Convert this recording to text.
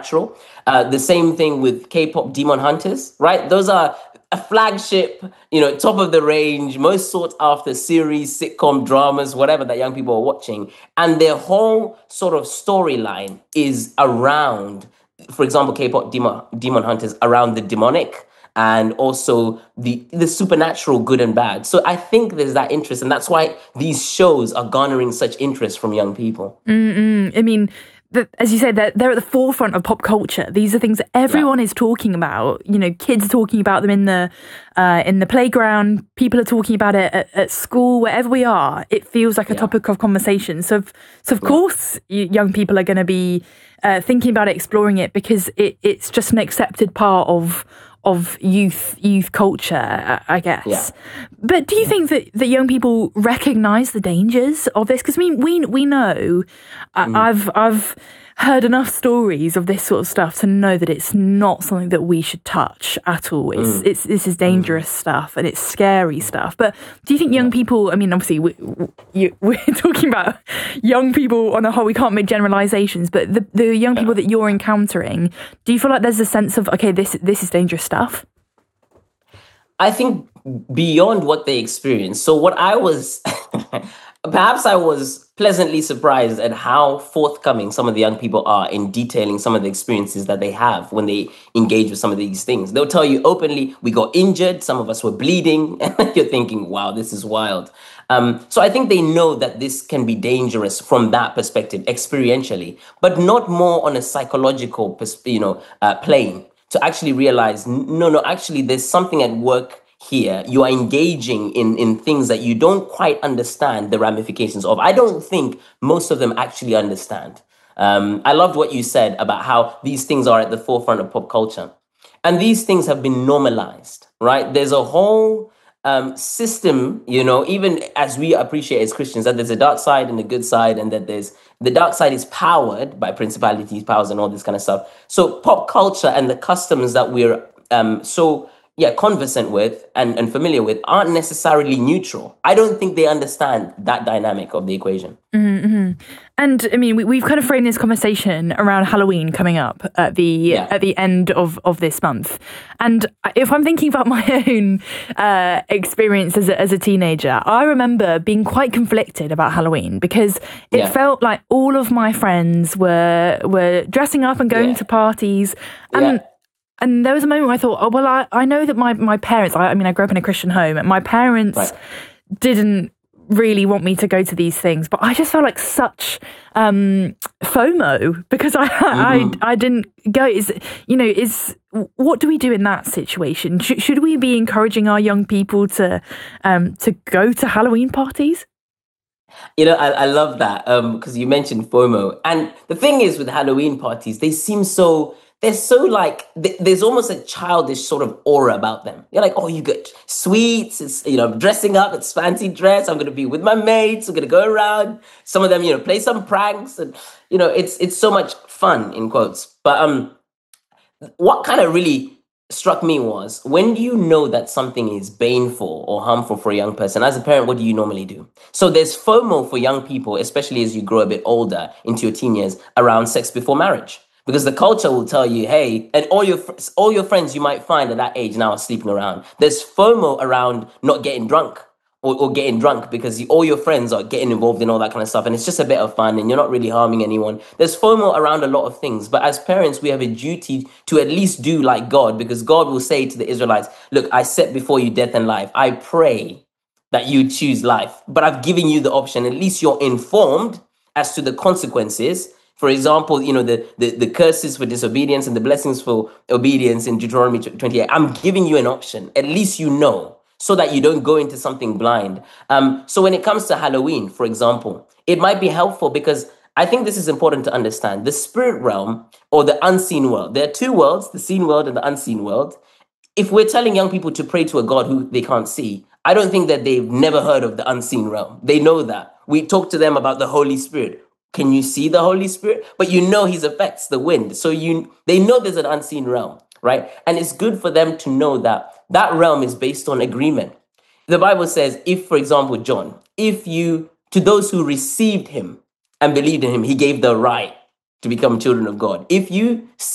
Supernatural. The same thing with K-pop Demon Hunters, right? Those are a flagship, top of the range, most sought after series, sitcom dramas, whatever that young people are watching. And their whole sort of storyline is around, for example, K-pop Demon Hunters, around the demonic and also the supernatural, good and bad. So I think there's that interest, and that's why these shows are garnering such interest from young people. I mean, as you said, they're at the forefront of pop culture. These are things that everyone is talking about. Kids are talking about them in the playground. People are talking about it at school. Wherever we are, it feels like a topic of conversation. So of course, young people are going to be thinking about it, exploring it, because it's just an accepted part of youth culture, I guess. Yeah. But do you think that young people recognise the dangers of this? Because we know, I've heard enough stories of this sort of stuff to know that it's not something that we should touch at all. This is dangerous stuff, and it's scary stuff. But do you think young people, I mean, obviously we're talking about young people on a whole, we can't make generalisations, but the young people that you're encountering, do you feel like there's a sense of, okay, this is dangerous stuff? I think beyond what they experience. So what I was... Perhaps I was pleasantly surprised at how forthcoming some of the young people are in detailing some of the experiences that they have when they engage with some of these things. They'll tell you openly, we got injured, some of us were bleeding, and you're thinking, wow, this is wild. So I think they know that this can be dangerous from that perspective, experientially, but not more on a psychological, plane, to actually realize, no, actually there's something at work here. You are engaging in things that you don't quite understand the ramifications of. I don't think most of them actually understand. I loved what you said about how these things are at the forefront of pop culture. And these things have been normalized, right? There's a whole system, even as we appreciate as Christians, that there's a dark side and a good side, and that the dark side is powered by principalities, powers, and all this kind of stuff. So pop culture and the customs that we're conversant with and familiar with aren't necessarily neutral. I don't think they understand that dynamic of the equation. Mm-hmm. And I mean, we've kind of framed this conversation around Halloween coming up at the end of this month. And if I'm thinking about my own experience as a teenager, I remember being quite conflicted about Halloween, because it felt like all of my friends were dressing up and going to parties. And there was a moment where I thought, oh, well, I know that my parents, I grew up in a Christian home, and my parents didn't really want me to go to these things, but I just felt like such FOMO because I didn't go. What do we do in that situation? Should we be encouraging our young people to go to Halloween parties? I love that because you mentioned FOMO. And the thing is with Halloween parties, they're so like, there's almost a childish sort of aura about them. You're like, oh, you get sweets, it's, dressing up, it's fancy dress, I'm going to be with my mates, we're going to go around. Some of them, play some pranks, and, it's so much fun, in quotes. But what kind of really struck me was, when do you know that something is baneful or harmful for a young person? As a parent, what do you normally do? So there's FOMO for young people, especially as you grow a bit older into your teen years, around sex before marriage. Because the culture will tell you, hey, and all your friends you might find at that age now are sleeping around. There's FOMO around not getting drunk or getting drunk because all your friends are getting involved in all that kind of stuff. And it's just a bit of fun and you're not really harming anyone. There's FOMO around a lot of things. But as parents, we have a duty to at least do like God, because God will say to the Israelites, look, I set before you death and life. I pray that you choose life, but I've given you the option. At least you're informed as to the consequences. For example, the curses for disobedience and the blessings for obedience in Deuteronomy 28. I'm giving you an option. At least you know, so that you don't go into something blind. So when it comes to Halloween, for example, it might be helpful because I think this is important to understand. The spirit realm or the unseen world. There are two worlds, the seen world and the unseen world. If we're telling young people to pray to a God who they can't see, I don't think that they've never heard of the unseen realm. They know that. We talk to them about the Holy Spirit. Can you see the Holy Spirit? But his effects, the wind. So they know there's an unseen realm, right? And it's good for them to know that that realm is based on agreement. The Bible says, if, for example, John, to those who received him and believed in him, he gave the right to become children of God. If you